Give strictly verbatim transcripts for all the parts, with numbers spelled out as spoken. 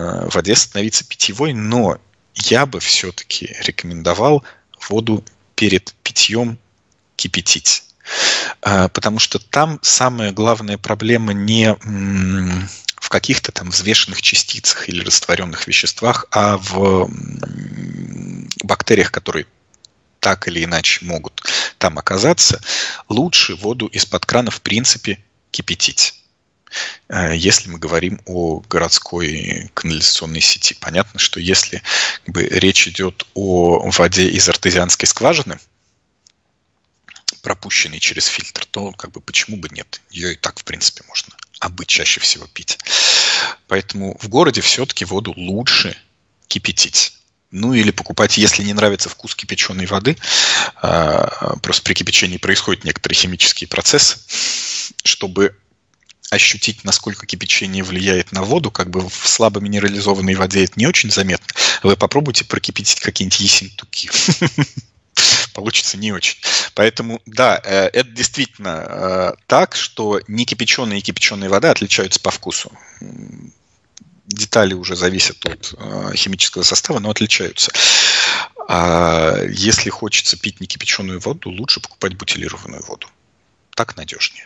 воде становиться питьевой, но я бы все-таки рекомендовал воду перед питьем кипятить. Потому что там самая главная проблема не в каких-то там взвешенных частицах или растворенных веществах, а в бактериях, которые так или иначе могут там оказаться. Лучше воду из-под крана в принципе кипятить, если мы говорим о городской канализационной сети. Понятно, что если как бы, речь идет о воде из артезианской скважины, пропущенной через фильтр, то как бы почему бы нет? Ее и так, в принципе, можно обычно чаще всего пить. Поэтому в городе все-таки воду лучше кипятить. Ну или покупать, если не нравится вкус кипяченой воды, просто при кипячении происходят некоторые химические процессы, чтобы ощутить, насколько кипячение влияет на воду, как бы в слабо минерализованной воде это не очень заметно. Вы попробуйте прокипятить какие-нибудь ессентуки. Получится не очень. Поэтому, да, это действительно так, что не кипяченая и кипяченая вода отличаются по вкусу. Детали уже зависят от химического состава, но отличаются. А если хочется пить некипяченую воду, лучше покупать бутилированную воду. Так надежнее.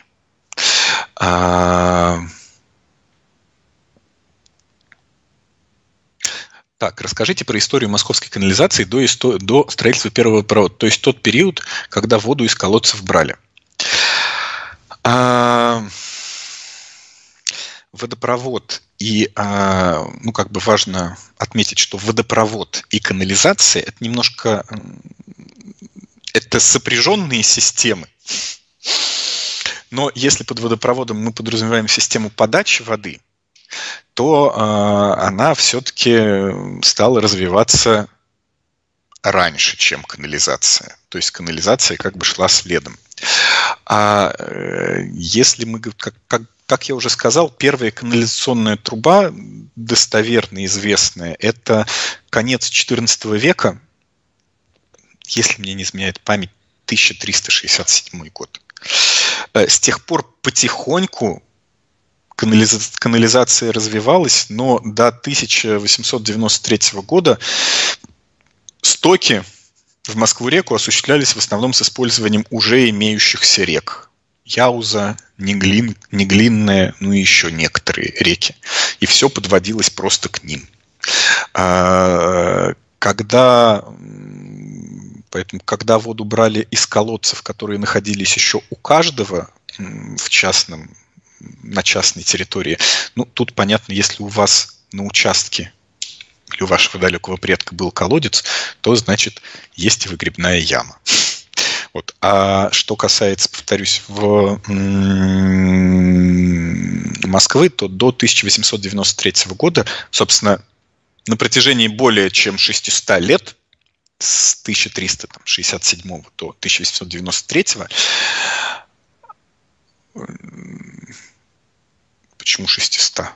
А... Так, расскажите про историю московской канализации до, исто... до строительства первого водопровода, то есть тот период, когда воду из колодцев брали. А... Водопровод и, а, ну, как бы важно отметить, что водопровод и канализация – это немножко, это сопряженные системы. Но если под водопроводом мы подразумеваем систему подачи воды, то э, она все-таки стала развиваться раньше, чем канализация. То есть канализация как бы шла следом. А э, если мы, как, как, как я уже сказал, первая канализационная труба, достоверно известная, это конец четырнадцатого века, если мне не изменяет память, тысяча триста шестьдесят седьмой год. С тех пор потихоньку канализация, канализация развивалась, но до тысяча восемьсот девяносто третьего года стоки в Москву-реку осуществлялись в основном с использованием уже имеющихся рек. Яуза, Неглин, Неглинная, ну и еще некоторые реки. И все подводилось просто к ним. Когда... Поэтому, когда воду брали из колодцев, которые находились еще у каждого в частном, на частной территории, ну, тут понятно, если у вас на участке или у вашего далекого предка был колодец, то, значит, есть и выгребная яма. Вот. А что касается, повторюсь, в Москвы, то до тысяча восемьсот девяносто третьего года, собственно, на протяжении более чем шестисот лет, с тысяча триста шестьдесят седьмого до тысяча восемьсот девяносто третьего. Почему шестисот?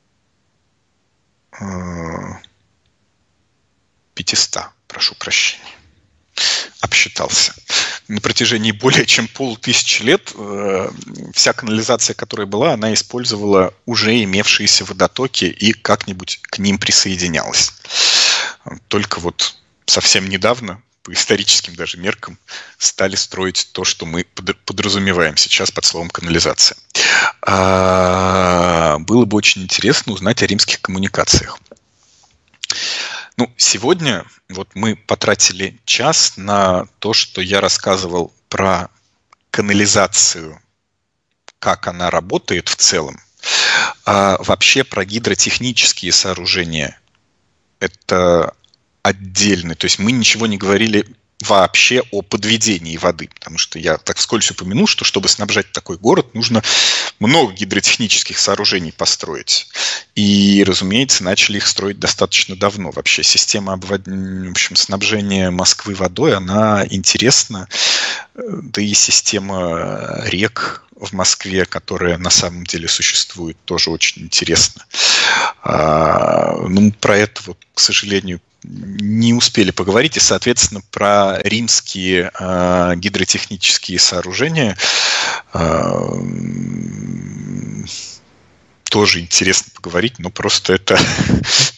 пятисот, прошу прощения. Обсчитался. На протяжении более чем полутысячи лет вся канализация, которая была, она использовала уже имевшиеся водотоки и как-нибудь к ним присоединялась. Только вот совсем недавно, по историческим даже меркам, стали строить то, что мы подразумеваем сейчас под словом канализация. Было бы очень интересно узнать о римских коммуникациях. Ну, сегодня вот мы потратили час на то, что я рассказывал про канализацию, как она работает в целом. А вообще про гидротехнические сооружения это отдельно. То есть мы ничего не говорили вообще о подведении воды, потому что я так вскользь упомянул, что чтобы снабжать такой город, нужно много гидротехнических сооружений построить. И, разумеется, начали их строить достаточно давно. Вообще система обвод... в общем, снабжения Москвы водой, она интересна. Да и система рек в Москве, которая на самом деле существует, тоже очень интересна. А, ну, про это, вот, к сожалению, не успели поговорить, и, соответственно, про римские э, гидротехнические сооружения э, тоже интересно поговорить, но просто это